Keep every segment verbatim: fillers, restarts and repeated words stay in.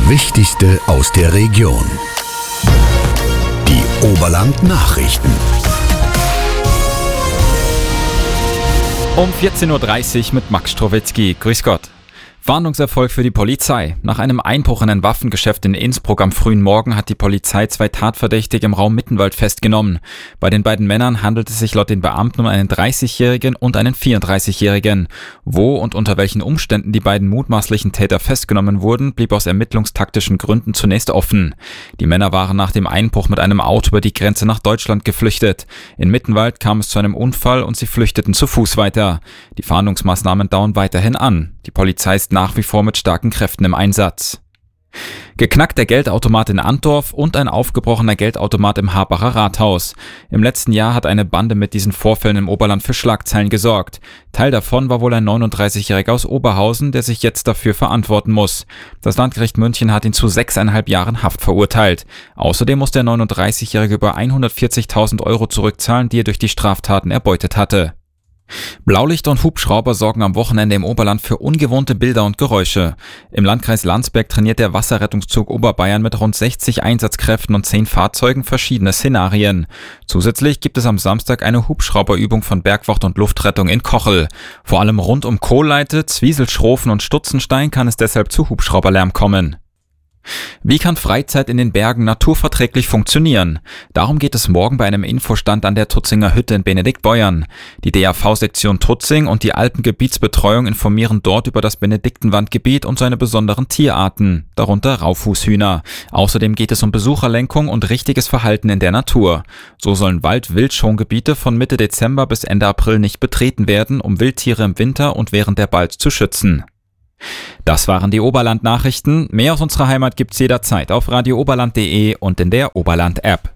Wichtigste aus der Region. Die Oberland Nachrichten. Um vierzehn Uhr dreißig mit Max Strowitzki. Grüß Gott. Fahndungserfolg für die Polizei. Nach einem Einbruch in ein Waffengeschäft in Innsbruck am frühen Morgen hat die Polizei zwei Tatverdächtige im Raum Mittenwald festgenommen. Bei den beiden Männern handelt es sich laut den Beamten um einen dreißigjährigen und einen vierunddreißigjährigen. Wo und unter welchen Umständen die beiden mutmaßlichen Täter festgenommen wurden, blieb aus ermittlungstaktischen Gründen zunächst offen. Die Männer waren nach dem Einbruch mit einem Auto über die Grenze nach Deutschland geflüchtet. In Mittenwald kam es zu einem Unfall und sie flüchteten zu Fuß weiter. Die Fahndungsmaßnahmen dauern weiterhin an. Die Polizei ist nach wie vor mit starken Kräften im Einsatz. Geknackt der Geldautomat in Antdorf und ein aufgebrochener Geldautomat im Harbacher Rathaus. Im letzten Jahr hat eine Bande mit diesen Vorfällen im Oberland für Schlagzeilen gesorgt. Teil davon war wohl ein neununddreißigjähriger aus Oberhausen, der sich jetzt dafür verantworten muss. Das Landgericht München hat ihn zu sechseinhalb Jahren Haft verurteilt. Außerdem muss der neununddreißigjährige über hundertvierzigtausend Euro zurückzahlen, die er durch die Straftaten erbeutet hatte. Blaulichter und Hubschrauber sorgen am Wochenende im Oberland für ungewohnte Bilder und Geräusche. Im Landkreis Landsberg trainiert der Wasserrettungszug Oberbayern mit rund sechzig Einsatzkräften und zehn Fahrzeugen verschiedene Szenarien. Zusätzlich gibt es am Samstag eine Hubschrauberübung von Bergwacht und Luftrettung in Kochel. Vor allem rund um Kohlleite, Zwieselschrofen und Stutzenstein kann es deshalb zu Hubschrauberlärm kommen. Wie kann Freizeit in den Bergen naturverträglich funktionieren? Darum geht es morgen bei einem Infostand an der Tutzinger Hütte in Benediktbeuern. Die D A V-Sektion Tutzing und die Alpengebietsbetreuung informieren dort über das Benediktenwandgebiet und seine besonderen Tierarten, darunter Raufußhühner. Außerdem geht es um Besucherlenkung und richtiges Verhalten in der Natur. So sollen Wald-Wildschongebiete von Mitte Dezember bis Ende April nicht betreten werden, um Wildtiere im Winter und während der Balz zu schützen. Das waren die Oberland-Nachrichten. Mehr aus unserer Heimat gibt's jederzeit auf radio oberland punkt de und in der Oberland-App.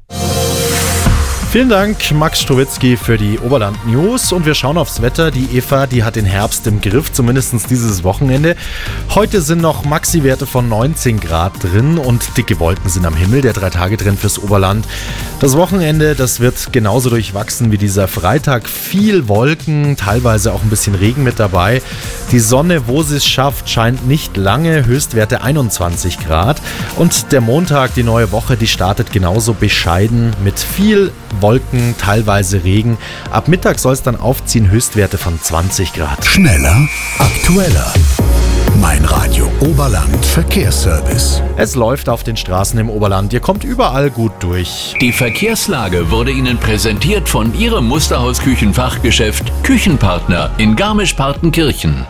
Vielen Dank, Max Strowitzki, für die Oberland News. Und wir schauen aufs Wetter. Die Eva, die hat den Herbst im Griff, zumindest dieses Wochenende. Heute sind noch Maxi-Werte von neunzehn Grad drin und dicke Wolken sind am Himmel. Der Drei-Tage-Trend fürs Oberland. Das Wochenende, das wird genauso durchwachsen wie dieser Freitag. Viel Wolken, teilweise auch ein bisschen Regen mit dabei. Die Sonne, wo sie es schafft, scheint nicht lange. Höchstwerte einundzwanzig Grad. Und der Montag, die neue Woche, die startet genauso bescheiden mit viel Wolken, teilweise Regen. Ab Mittag soll es dann aufziehen, Höchstwerte von zwanzig Grad. Schneller, aktueller. Mein Radio Oberland Verkehrsservice. Es läuft auf den Straßen im Oberland. Ihr kommt überall gut durch. Die Verkehrslage wurde Ihnen präsentiert von Ihrem Musterhaus-Küchenfachgeschäft Küchenpartner in Garmisch-Partenkirchen.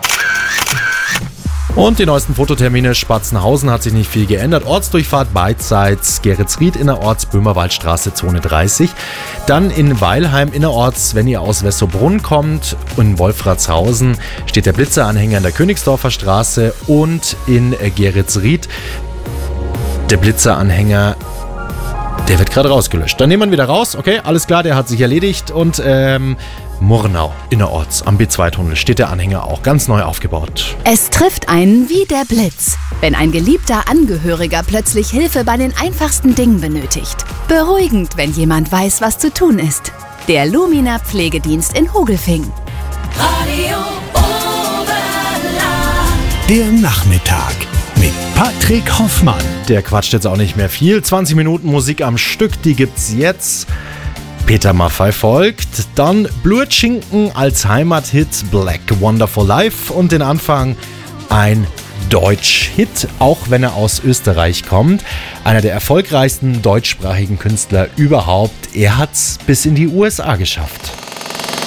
Und die neuesten Fototermine: Spatzenhausen hat sich nicht viel geändert. Ortsdurchfahrt beidseits Geretsried innerorts, Böhmerwaldstraße Zone dreißig. Dann in Weilheim innerorts, wenn ihr aus Wessobrunn kommt. In Wolfratshausen steht der Blitzeranhänger in der Königsdorfer Straße und in Geretsried der Blitzeranhänger. Der wird gerade rausgelöscht. Dann nehmen wir ihn wieder raus. Okay, alles klar, der hat sich erledigt. Und ähm, Murnau innerorts am B zwei Tunnel steht der Anhänger auch ganz neu aufgebaut. Es trifft einen wie der Blitz, wenn ein geliebter Angehöriger plötzlich Hilfe bei den einfachsten Dingen benötigt. Beruhigend, wenn jemand weiß, was zu tun ist. Der Lumina Pflegedienst in Hogelfing. Radio Oberland. Der Nachmittag mit Patrick Hoffmann. Der quatscht jetzt auch nicht mehr viel. zwanzig Minuten Musik am Stück, die gibt's jetzt. Peter Maffay folgt, dann Blutschinken als Heimathit Black Wonderful Life und den Anfang ein Deutsch-Hit, auch wenn er aus Österreich kommt. Einer der erfolgreichsten deutschsprachigen Künstler überhaupt. Er hat's bis in die U S A geschafft.